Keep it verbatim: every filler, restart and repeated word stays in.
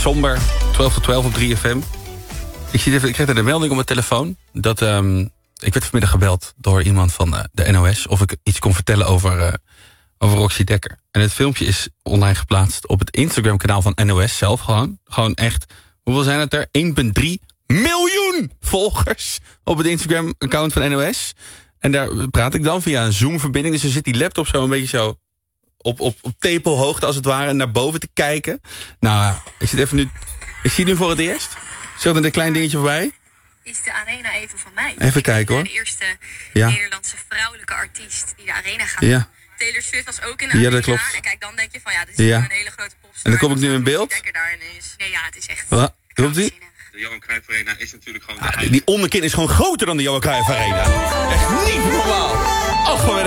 somber. twaalf tot twaalf op drie F M. Ik, zie even, ik kreeg er een melding op mijn telefoon. Dat, um, ik werd vanmiddag gebeld door iemand van uh, de N O S... of ik iets kon vertellen over, uh, over Roxy Dekker. En het filmpje is online geplaatst op het Instagram-kanaal van N O S zelf. Gewoon, gewoon echt, hoeveel zijn het er? één komma drie miljoen volgers op het Instagram-account van N O S. En daar praat ik dan via een Zoom-verbinding. Dus er zit die laptop zo een beetje zo... Op, op, op tepelhoogte als het ware naar boven te kijken. Nou, ik zit even nu. Ik zie het nu voor het eerst. Zit er een klein dingetje voorbij? Is de arena even van mij? Even kijken hoor. De eerste ja. Nederlandse vrouwelijke artiest die de arena gaat. Ja. Taylor Swift was ook in de arena. Ja, dat klopt. En kijk, dan denk je van ja, dit is ja. een hele grote popstar. En dan kom ik nu in beeld. Is. Nee, ja, het is echt. Wat? Klopt die? De Johan Cruijff Arena is natuurlijk gewoon... Ah, die onderkin is gewoon groter dan de Johan Cruijff Arena. Echt niet normaal. Ach,